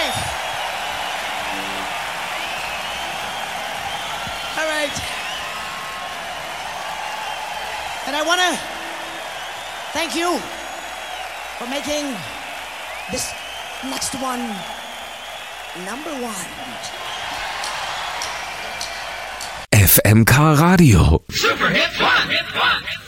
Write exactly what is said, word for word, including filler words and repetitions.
Okay. All right. And I want to thank you for making this next one number one. F M K Radio. Super Hit One. Hit One.